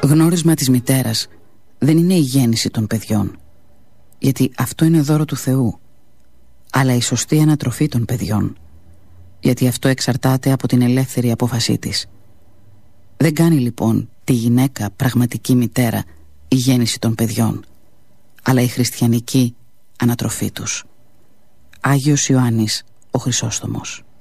Γνώρισμα της μητέρας δεν είναι η γέννηση των παιδιών, γιατί αυτό είναι δώρο του Θεού, αλλά η σωστή ανατροφή των παιδιών, γιατί αυτό εξαρτάται από την ελεύθερη απόφασή της. Δεν κάνει λοιπόν τη γυναίκα πραγματική μητέρα η γέννηση των παιδιών, αλλά η χριστιανική ανατροφή τους. Άγιος Ιωάννης ο Χρυσόστομος.